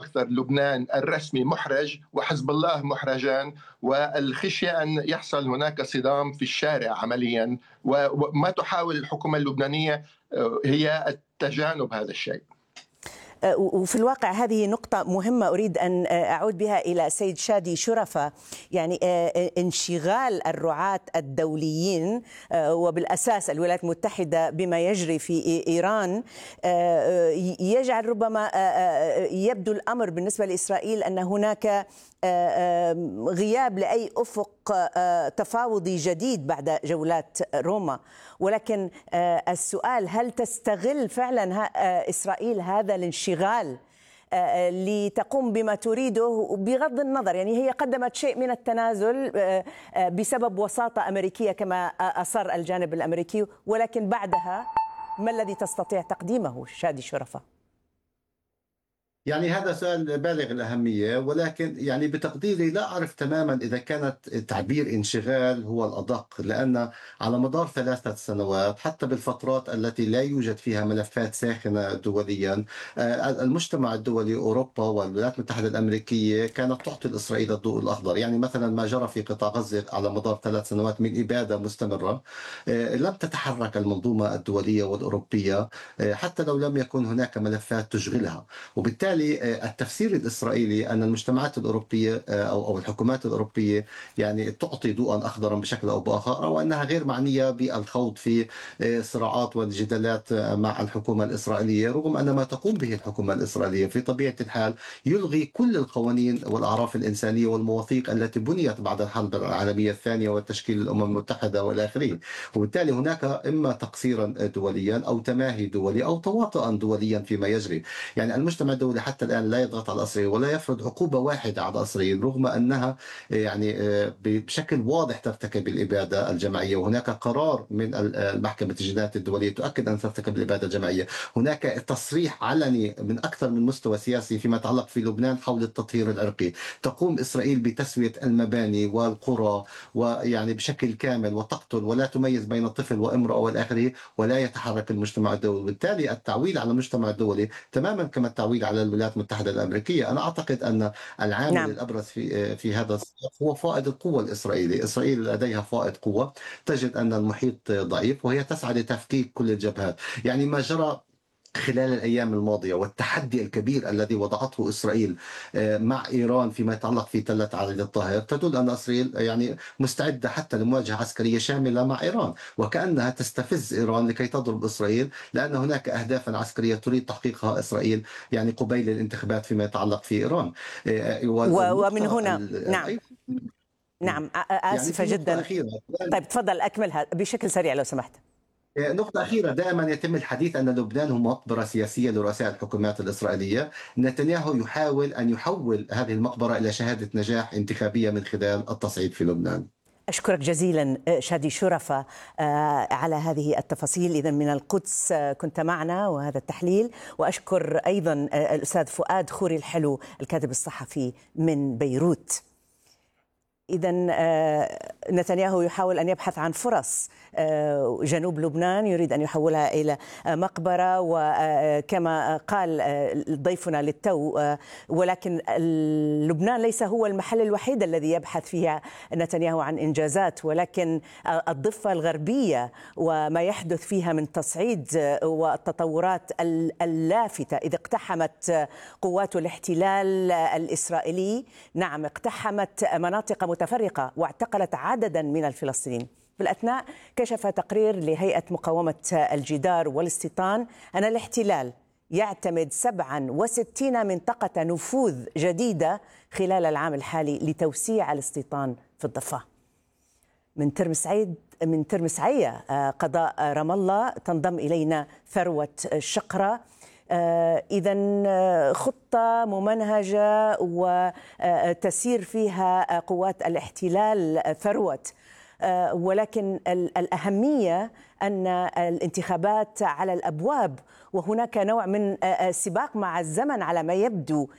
أكثر لبنان الرسمي محرج وحزب الله محرجان، والخشية أن يحصل هناك صدام في الشارع عمليا، وما تحاول الحكومة اللبنانية هي التجانب هذا الشيء. وفي الواقع هذه نقطة مهمة أريد أن أعود بها إلى سيد شادي شرفة. يعني انشغال الرعاة الدوليين وبالأساس الولايات المتحدة بما يجري في إيران يجعل ربما يبدو الأمر بالنسبة لإسرائيل أن هناك غياب لأي أفق تفاوضي جديد بعد جولات روما. ولكن السؤال، هل تستغل فعلا إسرائيل هذا الانشغال لتقوم بما تريده بغض النظر؟ يعني هي قدمت شيء من التنازل بسبب وساطة أمريكية كما أصر الجانب الأمريكي، ولكن بعدها ما الذي تستطيع تقديمه شادي شرفة؟ يعني هذا سؤال بالغ الأهمية، ولكن يعني بتقديري لا أعرف تماما إذا كانت تعبير انشغال هو الأدق، لأن على مدار 3 سنوات حتى بالفترات التي لا يوجد فيها ملفات ساخنة دوليا، المجتمع الدولي أوروبا والولايات المتحدة الأمريكية كانت تعطي إسرائيل الضوء الأخضر. يعني مثلا ما جرى في قطاع غزة على مدار 3 سنوات من إبادة مستمرة، لم تتحرك المنظومة الدولية والأوروبية حتى لو لم يكن هناك ملفات تشغلها. وبالتالي التفسير الإسرائيلي أن المجتمعات الأوروبية أو الحكومات الأوروبية يعني تعطي ضوءا أخضرا بشكل أو بآخر، أو أنها غير معنية بالخوض في صراعات والجدالات مع الحكومة الإسرائيلية، رغم أن ما تقوم به الحكومة الإسرائيلية في طبيعة الحال يلغي كل القوانين والأعراف الإنسانية والمواثيق التي بنيت بعد الحرب العالمية الثانية وتشكيل الأمم المتحدة والآخرين. وبالتالي هناك إما تقصيرا دوليا أو تماهي دولي أو تواطؤا دوليا فيما يجري. يعني المجتمع الدولي حتى الآن لا يضغط على إسرائيل ولا يفرض عقوبة واحدة على إسرائيل، رغم أنها يعني بشكل واضح ترتكب الإبادة الجماعية، وهناك قرار من المحكمة الجنايات الدولية تؤكد أن ترتكب الإبادة الجماعية. هناك تصريح علني من أكثر من مستوى سياسي فيما يتعلق في لبنان حول التطهير العرقي. تقوم إسرائيل بتسوية المباني والقرى ويعني بشكل كامل وتقتل ولا تميز بين طفل وامرأة والآخره، ولا يتحرك المجتمع الدولي. بالتالي التعويل على المجتمع الدولي تماما كما التعويل على الولايات المتحدة الأمريكية. أنا أعتقد أن العامل الأبرز في هذا السياق هو فائض القوة الإسرائيلي. إسرائيل لديها فائض قوة، تجد أن المحيط ضعيف وهي تسعى لتفكيك كل الجبهات. يعني ما جرى خلال الأيام الماضية والتحدي الكبير الذي وضعته إسرائيل مع إيران فيما يتعلق في تلة علي الطاهر تدل أن إسرائيل يعني مستعدة حتى لمواجهة عسكرية شاملة مع إيران، وكأنها تستفز إيران لكي تضرب إسرائيل، لأن هناك أهدافا عسكرية تريد تحقيقها إسرائيل يعني قبيل الانتخابات فيما يتعلق في إيران. ومن هنا نعم نعم آسفة يعني جدا. طيب تفضل أكملها بشكل سريع لو سمحت. نقطة أخيرة، دائما يتم الحديث أن لبنان هو مقبرة سياسية لرؤساء الحكومات الإسرائيلية. نتنياهو يحاول أن يحول هذه المقبرة إلى شهادة نجاح انتخابية من خلال التصعيد في لبنان. أشكرك جزيلا شادي شرفة على هذه التفاصيل. إذن من القدس كنت معنا وهذا التحليل، وأشكر أيضا الأستاذ فؤاد خوري الحلو الكاتب الصحفي من بيروت. إذن نتنياهو يحاول أن يبحث عن فرص. جنوب لبنان يريد أن يحولها إلى مقبرة، وكما قال ضيفنا للتو، ولكن لبنان ليس هو المحل الوحيد الذي يبحث فيه نتنياهو عن إنجازات، ولكن الضفة الغربية وما يحدث فيها من تصعيد والتطورات اللافتة. إذا اقتحمت قوات الاحتلال الإسرائيلي، نعم اقتحمت مناطق متفرقة واعتقلت عددا من الفلسطينيين. في الأثناء كشف تقرير لهيئة مقاومة الجدار والاستيطان أن الاحتلال يعتمد 67 منطقة نفوذ جديدة خلال العام الحالي لتوسيع الاستيطان في الضفة. من ترمسعية قضاء رام الله تنضم إلينا ثروة الشقرة. إذن خطة ممنهجة وتسير فيها قوات الاحتلال ثروت، ولكن الأهمية أن الانتخابات على الأبواب، وهناك نوع من السباق مع الزمن على ما يبدو،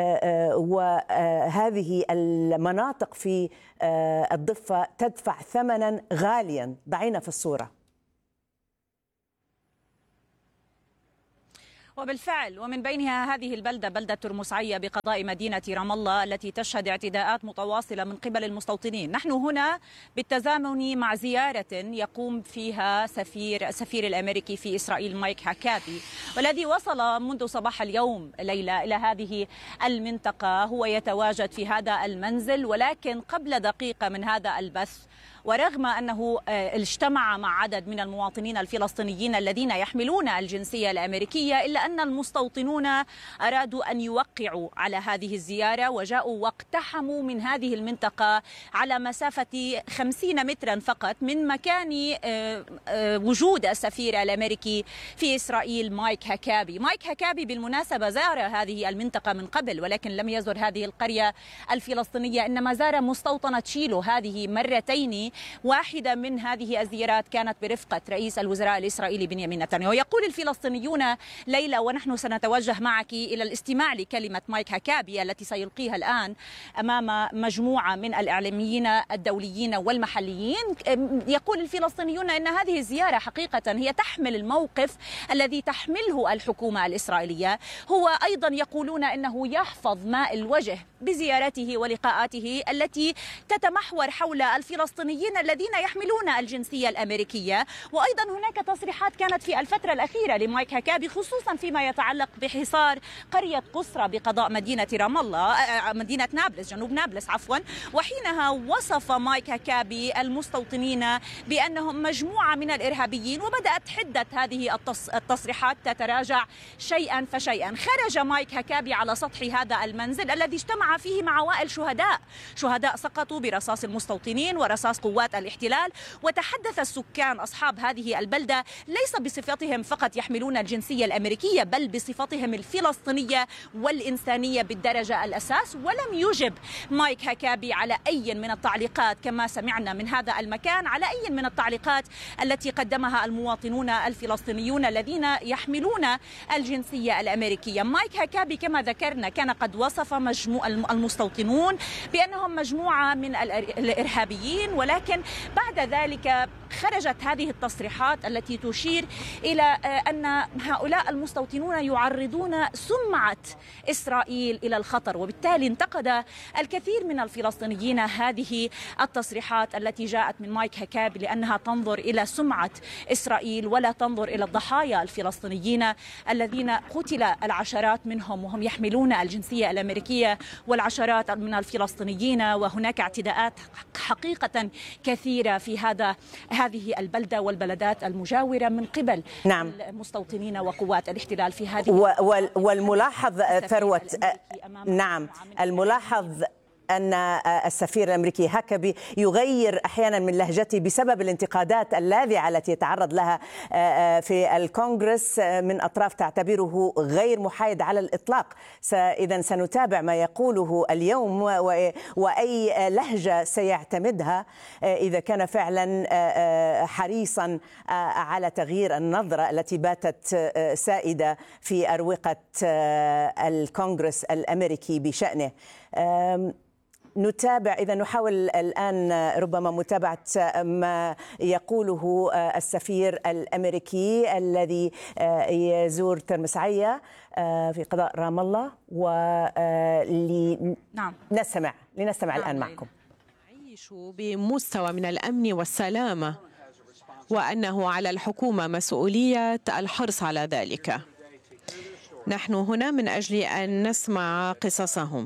وهذه المناطق في الضفة تدفع ثمنا غاليا. ضعينا في الصورة. وبالفعل ومن بينها هذه البلدة بلدة ترمسعية بقضاء مدينة رام الله التي تشهد اعتداءات متواصلة من قبل المستوطنين. نحن هنا بالتزامن مع زيارة يقوم فيها السفير الأمريكي في إسرائيل مايك هاكابي، والذي وصل منذ صباح اليوم ليلى إلى هذه المنطقة. هو يتواجد في هذا المنزل، ولكن قبل دقيقة من هذا البث ورغم أنه اجتمع مع عدد من المواطنين الفلسطينيين الذين يحملون الجنسية الأمريكية، إلا أن المستوطنون أرادوا أن يوقعوا على هذه الزيارة وجاءوا واقتحموا من هذه المنطقة على مسافة 50 مترا فقط من مكان وجود السفير الأمريكي في إسرائيل مايك هاكابي. مايك هاكابي بالمناسبة زار هذه المنطقة من قبل، ولكن لم يزر هذه القرية الفلسطينية، إنما زار مستوطنة شيلو هذه مرتين. واحدة من هذه الزيارات كانت برفقة رئيس الوزراء الإسرائيلي بنيامين نتنياهو. يقول الفلسطينيون ليلى، ونحن سنتوجه معك إلى الاستماع لكلمة مايك هاكابي التي سيلقيها الآن أمام مجموعة من الإعلاميين الدوليين والمحليين. يقول الفلسطينيون أن هذه الزيارة حقيقة هي تحمل الموقف الذي تحمله الحكومة الإسرائيلية. هو أيضا يقولون أنه يحفظ ماء الوجه بزيارته ولقاءاته التي تتمحور حول الفلسطينيين الذين يحملون الجنسية الأمريكية. وأيضا هناك تصريحات كانت في الفترة الأخيرة لمايك هاكابي خصوصا فيما يتعلق بحصار قرية قسرة بقضاء مدينة رام الله، مدينة نابلس، جنوب نابلس عفوا. وحينها وصف مايك هاكابي المستوطنين بأنهم مجموعة من الإرهابيين، وبدأت حدة هذه التصريحات تتراجع شيئا فشيئا. خرج مايك هاكابي على سطح هذا المنزل الذي اجتمع فيه مع عوائل شهداء سقطوا برصاص المستوطنين ورصاص قوات الاحتلال. وتحدث السكان أصحاب هذه البلدة ليس بصفتهم فقط يحملون الجنسية الأمريكية، بل بصفتهم الفلسطينية والإنسانية بالدرجة الأساس. ولم يجب مايك هاكابي على أي من التعليقات كما سمعنا من هذا المكان، على أي من التعليقات التي قدمها المواطنون الفلسطينيون الذين يحملون الجنسية الأمريكية. مايك هاكابي كما ذكرنا كان قد وصف المستوطنون بأنهم مجموعة من الإرهابيين، ولكن بعد ذلك خرجت هذه التصريحات التي تشير إلى أن هؤلاء المستوطنون يعرضون سمعة إسرائيل إلى الخطر. وبالتالي انتقد الكثير من الفلسطينيين هذه التصريحات التي جاءت من مايك هاكابي لأنها تنظر إلى سمعة إسرائيل ولا تنظر إلى الضحايا الفلسطينيين الذين قتل العشرات منهم وهم يحملون الجنسية الأمريكية، والعشرات من الفلسطينيين. وهناك اعتداءات حقيقة كثيرة في هذه البلدة والبلدات المجاورة من قبل المستوطنين وقوات الاحتلال في هذه والملاحظ ثروت الملاحظ أن السفير الأمريكي هاكابي يغير أحيانا من لهجته بسبب الانتقادات اللاذعة التي يتعرض لها في الكونغرس من أطراف تعتبره غير محايد على الإطلاق. إذا سنتابع ما يقوله اليوم وأي لهجة سيعتمدها إذا كان فعلا حريصا على تغيير النظرة التي باتت سائدة في أروقة الكونغرس الأمريكي بشأنه. نتابع إذا نحاول الآن ربما متابعة ما يقوله السفير الأمريكي الذي يزور ترمسعية في قضاء رام الله، لنستمع الآن معكم. نعيش بمستوى من الأمن والسلامة، وأنه على الحكومة مسؤولية الحرص على ذلك. نحن هنا من أجل أن نسمع قصصهم.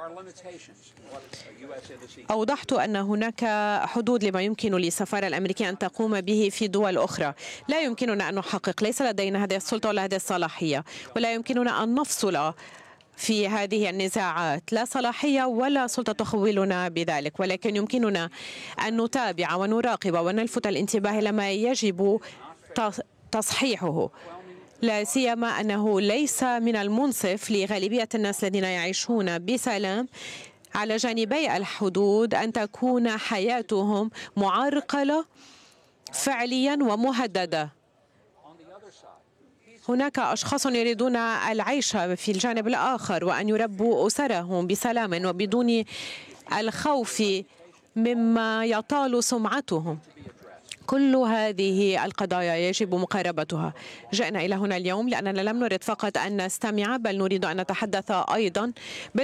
أوضحت أن هناك حدود لما يمكن للسفارة الأمريكية أن تقوم به في دول أخرى. لا يمكننا أن نحقق، ليس لدينا هذه السلطة ولا هذه الصلاحية، ولا يمكننا أن نفصل في هذه النزاعات، لا صلاحية ولا سلطة تخولنا بذلك، ولكن يمكننا أن نتابع ونراقب ونلفت الانتباه لما يجب تصحيحه، لا سيما أنه ليس من المنصف لغالبية الناس الذين يعيشون بسلام على جانبي الحدود أن تكون حياتهم معرقلة فعليا ومهددة. هناك أشخاص يريدون العيش في الجانب الآخر وأن يربوا أسرهم بسلام وبدون الخوف مما يطال سمعتهم. كل هذه القضايا يجب مقاربتها. جئنا إلى هنا اليوم لأننا لم نرد فقط أن نستمع، بل نريد أن نتحدث أيضا